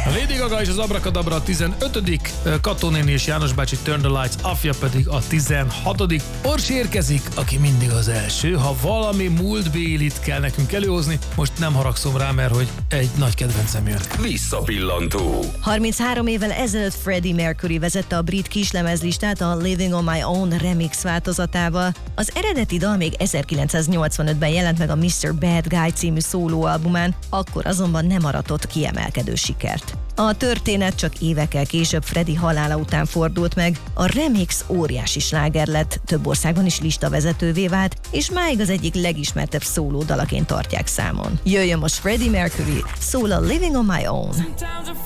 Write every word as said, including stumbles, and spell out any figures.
Lady Gaga és az Abracadabra a tizenötödik, Kattó néni és János bácsi Turn the Lights Afja pedig a tizenhatodik. Orsi érkezik, aki mindig az első. Ha valami múltbélit kell nekünk előhozni, most nem haragszom rá, mert hogy egy nagy kedvencem jön. Visszapillantó. harminchárom évvel ezelőtt Freddie Mercury vezette a brit kislemezlistát a Living on My Own remix változatával. Az eredeti dal még ezerkilencszáznyolcvanötben jelent meg a miszter Bad Guy című szólóalbumán, akkor azonban nem aratott kiemelkedő sikert. A történet csak évekkel később Freddie halála után fordult meg, a remix óriási sláger lett, több országban is listavezetővé vált, és máig az egyik legismertebb szólódalaként tartják számon. Jöjjön most Freddie Mercury, szól a Living on My Own.